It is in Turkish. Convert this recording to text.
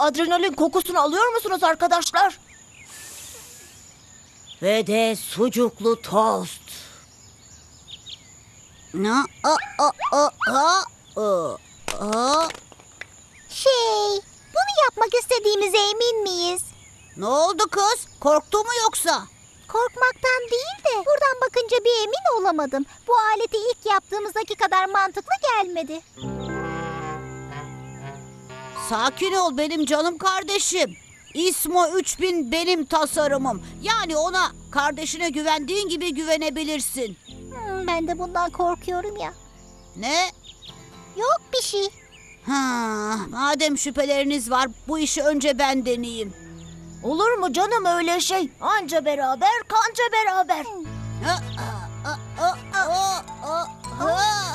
adrenalin kokusunu alıyor musunuz arkadaşlar? Ve de sucuklu tost. Bunu yapmak istediğimize emin miyiz? Ne oldu kız? Korktu mu yoksa? Korkmaktan değil de buradan bakınca bir emin olamadım. Bu aleti ilk yaptığımızdaki kadar mantıklı gelmedi. Sakin ol benim canım kardeşim. İSMO 3000 benim tasarımım. Yani ona kardeşine güvendiğin gibi güvenebilirsin. Ben de bundan korkuyorum ya. Ne? Yok bir şey. Madem şüpheleriniz var, bu işi önce ben deneyeyim. Olur mu canım öyle şey? Anca beraber, kanca beraber.